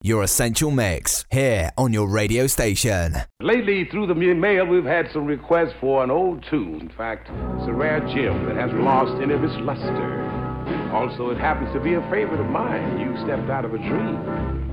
Your Essential Mix, here on your radio station. Lately, through the mail, we've had some requests for an old tune. In fact, it's a rare gem that hasn't lost any of its luster. Also, it happens to be a favorite of mine. You Stepped Out of a Dream.